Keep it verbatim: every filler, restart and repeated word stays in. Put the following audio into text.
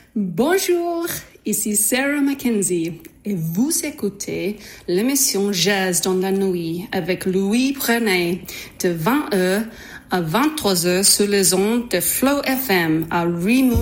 Bonjour, ici Sarah Mackenzie et vous écoutez l'émission Jazz dans la nuit avec Louis Brenet de vingt heures à vingt-trois heures sur les ondes de Flow F M à Rimouski.